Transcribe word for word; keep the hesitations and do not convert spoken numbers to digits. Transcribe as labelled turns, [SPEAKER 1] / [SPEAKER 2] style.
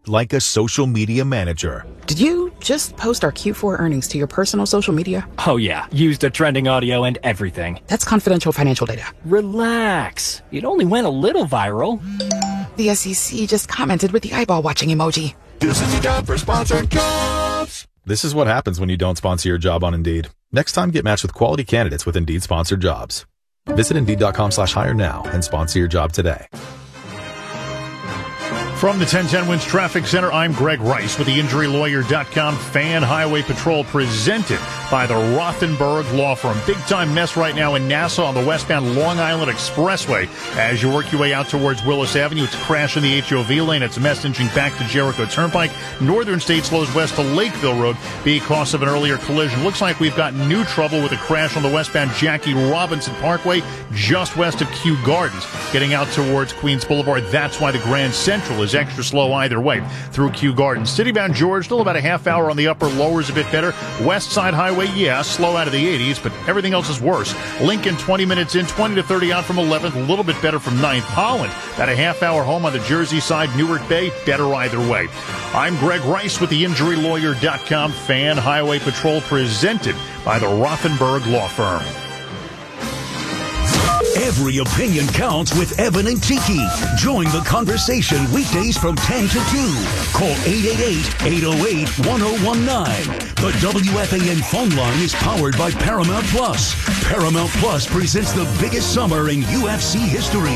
[SPEAKER 1] like a social media manager.
[SPEAKER 2] Did you just post our Q four earnings to your personal social media?
[SPEAKER 3] Oh yeah, used a trending audio and everything.
[SPEAKER 2] That's confidential financial data.
[SPEAKER 3] Relax. It only went a little viral.
[SPEAKER 2] The S E C just commented with the eyeball watching emoji.
[SPEAKER 4] This is your job for sponsored jobs.
[SPEAKER 1] This is what happens when you don't sponsor your job on Indeed. Next time, get matched with quality candidates with Indeed sponsored jobs. Visit Indeed.com slash hire now and sponsor your job today.
[SPEAKER 5] From the ten ten Wins Traffic Center, I'm Greg Rice with the Injury Lawyer dot com Fan Highway Patrol, presented by the Rothenberg Law Firm. Big-time mess right now in Nassau on the westbound Long Island Expressway. As you work your way out towards Willis Avenue, it's a crash in the H O V lane. It's a mess inching back to Jericho Turnpike. Northern State slows west to Lakeville Road because of an earlier collision. Looks like we've got new trouble with a crash on the westbound Jackie Robinson Parkway, just west of Kew Gardens. Getting out towards Queens Boulevard, that's why the Grand Central is extra slow either way through Kew Gardens. Citybound George, still about a half hour on the upper lowers, a bit better. West Side Highway, yeah, slow out of the eighties, but everything else is worse. Lincoln, twenty minutes in, twenty to thirty out from eleventh, a little bit better from ninth. Holland, about a half hour home on the Jersey side. Newark Bay, better either way. I'm Greg Rice with the Injury Lawyer dot com Fan Highway Patrol, presented by the Rothenberg Law Firm.
[SPEAKER 6] Every opinion counts with Evan and Tiki. Join the conversation weekdays from ten to two. Call eight eight eight, eight oh eight, one oh one nine. The W F A N phone line is powered by Paramount Plus. Paramount Plus presents the biggest summer in U F C history.